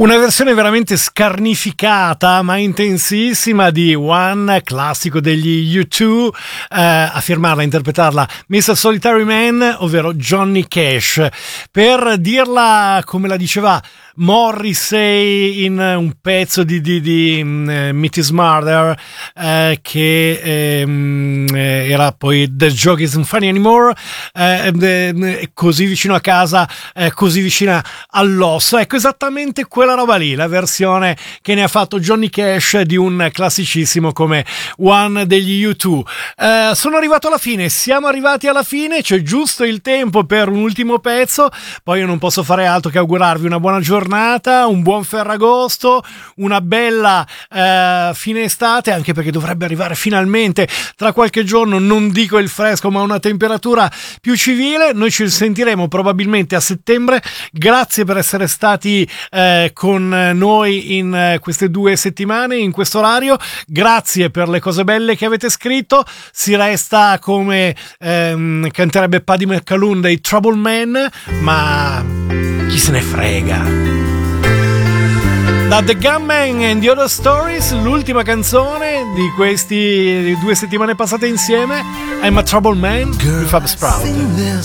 Una versione veramente scarnificata ma intensissima di One, classico degli U2, a firmarla, a interpretarla Mr. Solitary Man, ovvero Johnny Cash. Per dirla come la diceva Morrissey in un pezzo di Meet His Murder, che era poi The Joke Isn't Funny Anymore, così vicino a casa, così vicina all'osso. Ecco, esattamente quella roba lì, la versione che ne ha fatto Johnny Cash di un classicissimo come One degli U2. Sono arrivato alla fine, siamo arrivati alla fine, c'è giusto il tempo per un ultimo pezzo, poi io non posso fare altro che augurarvi una buona giornata, un buon Ferragosto, una bella fine estate, anche perché dovrebbe arrivare finalmente tra qualche giorno, non dico il fresco ma una temperatura più civile. Noi ci sentiremo probabilmente a settembre. Grazie per essere stati con noi in queste 2 settimane, in questo orario. Grazie per le cose belle che avete scritto. Si resta, come canterebbe Paddy McAloon, dei Trouble Man, ma chi se ne frega. Da The Gunman and the Other Stories, l'ultima canzone di questi 2 settimane passate insieme, I'm a Trouble Man, di Fab Sprout.